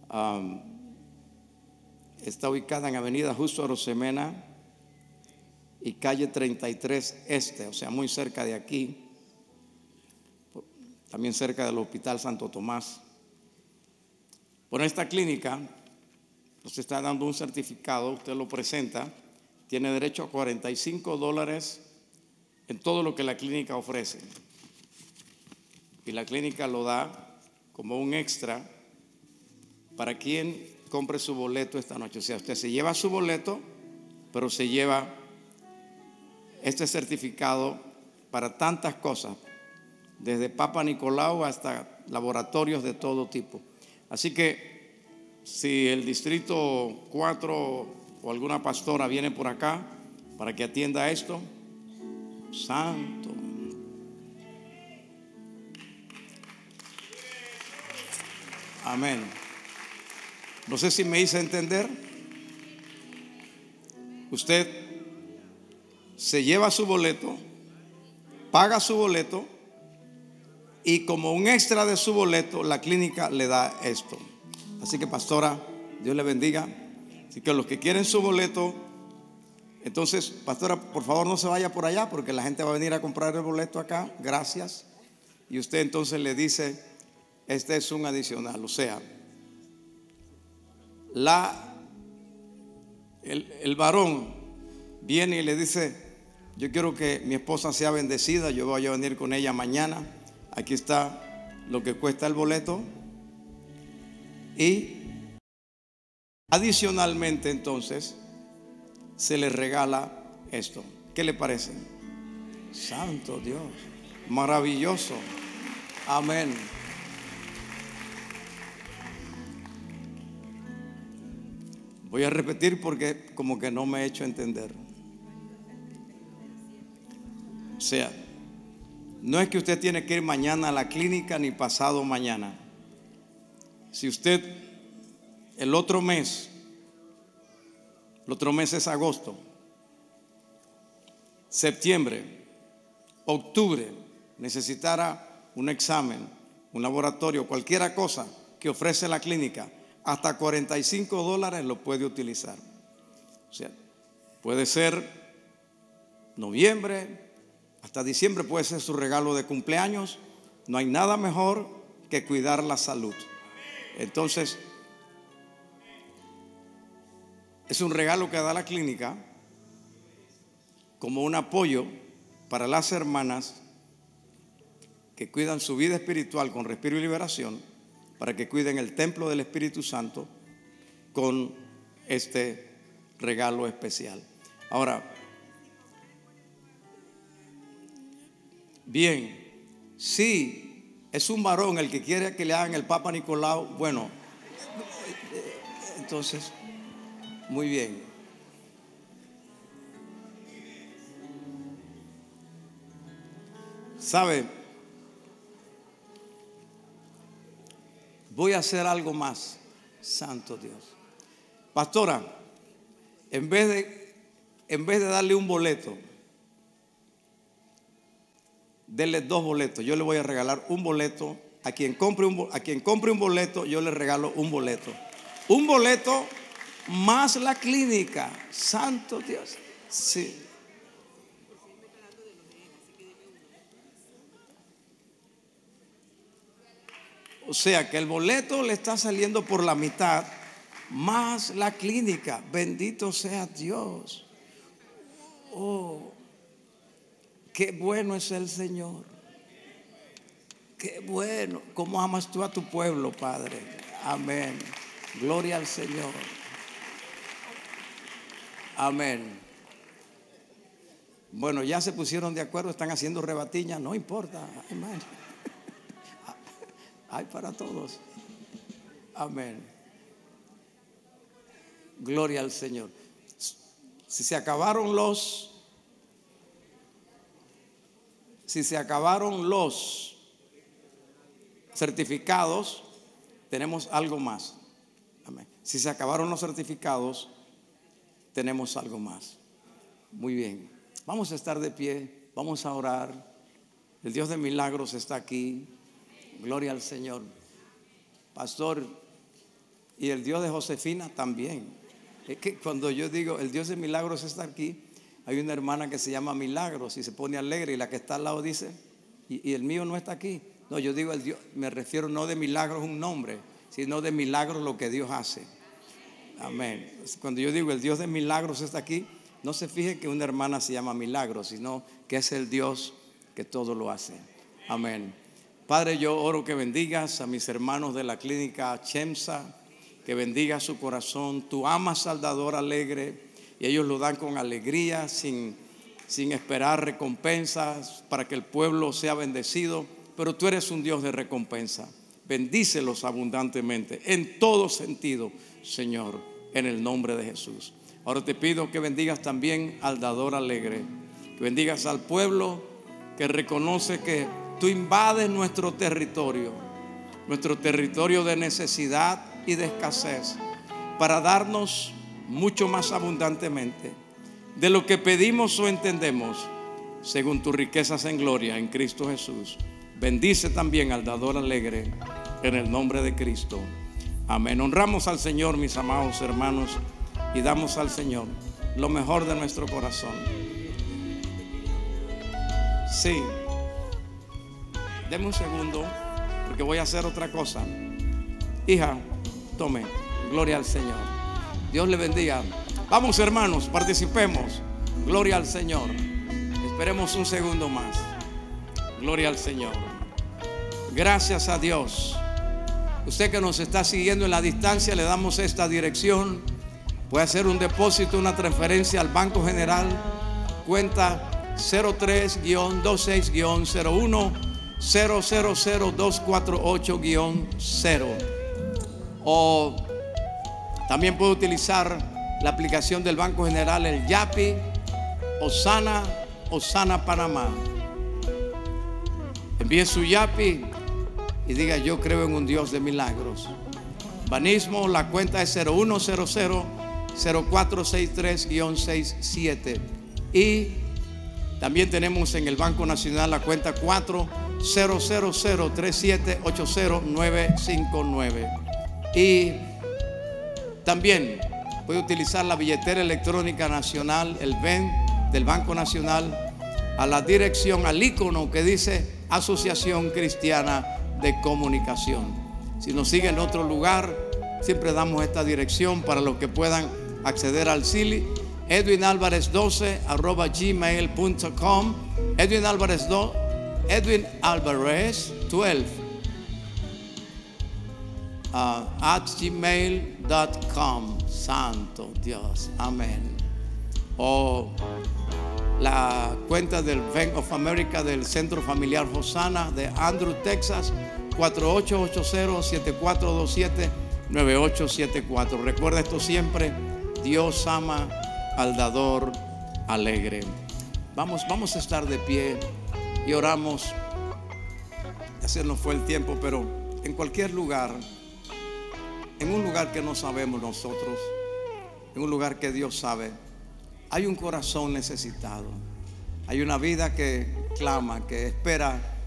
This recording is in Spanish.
Um, Está ubicada en Avenida Justo Arosemena y calle 33 Este, o sea, muy cerca de aquí, también cerca del Hospital Santo Tomás. Por esta clínica, usted está dando un certificado, usted lo presenta, tiene derecho a $45 en todo lo que la clínica ofrece. Y la clínica lo da como un extra para quien compre su boleto esta noche. O sea, usted se lleva su boleto, pero se lleva este certificado para tantas cosas, desde Papa Nicolau hasta laboratorios de todo tipo. Así que si el distrito 4 o alguna pastora viene por acá para que atienda esto, santo. Amén. No sé si me hice entender. Usted se lleva su boleto, paga su boleto y como un extra de su boleto la clínica le da esto. Así que pastora, Dios le bendiga. Así que los que quieren su boleto, entonces pastora, por favor no se vaya por allá porque la gente va a venir a comprar el boleto acá. Gracias. Y usted entonces le dice, este es un adicional. O sea, el varón viene y le dice, yo quiero que mi esposa sea bendecida, yo voy a venir con ella mañana, aquí está lo que cuesta el boleto. Y adicionalmente entonces se le regala esto. ¿Qué le parece? Santo Dios, maravilloso. Amén. Voy a repetir porque como que no me he hecho entender. O sea, no es que usted tiene que ir mañana a la clínica ni pasado mañana. Si usted el otro mes es agosto, septiembre, octubre, necesitara un examen, un laboratorio, cualquier cosa que ofrece la clínica, hasta $45 lo puede utilizar. O sea, puede ser noviembre, hasta diciembre puede ser su regalo de cumpleaños. No hay nada mejor que cuidar la salud. Entonces, es un regalo que da la clínica como un apoyo para las hermanas que cuidan su vida espiritual con respiro y liberación, para que cuiden el templo del Espíritu Santo con este regalo especial. Ahora, bien, si es un varón el que quiere que le hagan el Papa Nicolau, bueno, entonces, muy bien. ¿Sabe? Voy a hacer algo más, santo Dios. Pastora, en vez de darle un boleto, denle 2 boletos. Yo le voy a regalar un boleto. A quien compre un boleto, yo le regalo un boleto. Un boleto más la clínica. Santo Dios. Sí. O sea que el boleto le está saliendo por la mitad, más la clínica. Bendito sea Dios. Oh, qué bueno es el Señor. Qué bueno. ¿Cómo amas tú a tu pueblo, Padre? Amén. Gloria al Señor. Amén. Bueno, ya se pusieron de acuerdo, están haciendo rebatiñas, no importa. Amén. Hay para todos. Amén. Gloria al Señor. Si se acabaron los certificados, tenemos algo más. Amén. Si se acabaron los certificados, tenemos algo más. Muy bien. Vamos a estar de pie, vamos a orar. El Dios de milagros está aquí. Gloria al Señor. Pastor, Y el Dios de Josefina también. Es que cuando yo digo el Dios de milagros está aquí, hay una hermana que se llama Milagros y se pone alegre, y la que está al lado dice, y el mío no está aquí. No, yo digo el Dios, me refiero no de milagros un nombre, sino de milagros lo que Dios hace. Amén. Cuando yo digo el Dios de milagros está aquí, no se fije que una hermana se llama Milagros, sino que es el Dios que todo lo hace. Amén. Padre, yo oro que bendigas a mis hermanos de la clínica Chemsa, que bendiga su corazón. Tú amas al dador alegre y ellos lo dan con alegría, sin esperar recompensas, para que el pueblo sea bendecido. Pero tú eres un Dios de recompensa. Bendícelos abundantemente en todo sentido, Señor, en el nombre de Jesús. Ahora te pido que bendigas también al dador alegre, que bendigas al pueblo que reconoce que tú invades nuestro territorio de necesidad y de escasez, para darnos mucho más abundantemente de lo que pedimos o entendemos, según tus riquezas en gloria en Cristo Jesús. Bendice también al dador alegre en el nombre de Cristo. Amén. Honramos al Señor, mis amados hermanos, y damos al Señor lo mejor de nuestro corazón. Sí, deme un segundo, porque voy a hacer otra cosa. Hija, tome. Gloria al Señor. Dios le bendiga. Vamos, hermanos, participemos. Gloria al Señor. Esperemos un segundo más. Gloria al Señor. Gracias a Dios. Usted que nos está siguiendo en la distancia, le damos esta dirección. Puede hacer un depósito, una transferencia al Banco General, cuenta 03-26-01 000248-0. O también puede utilizar la aplicación del Banco General, el Yapi, Osana Panamá. Envíe su Yapi y diga: yo creo en un Dios de milagros. Banismo, la cuenta es 0100-0463-67. Y también tenemos en el Banco Nacional la cuenta 40003780-959. Y también puede utilizar la billetera electrónica nacional, el BEN del Banco Nacional, a la dirección, al icono que dice Asociación Cristiana de Comunicación. Si nos sigue en otro lugar, siempre damos esta dirección para los que puedan acceder al CILI. edwinalvarez12@gmail.com. edwinalvarez12 @gmail.com. Santo Dios, amén. O la cuenta del Bank of America del Centro Familiar Hosanna de Andrew, Texas, 4880-7427-9874. Recuerda esto siempre: Dios ama al dador alegre. Vamos a estar de pie y oramos. Ya se nos fue el tiempo, pero en cualquier lugar, en un lugar que no sabemos nosotros, en un lugar que Dios sabe, hay un corazón necesitado. Hay una vida que clama, que espera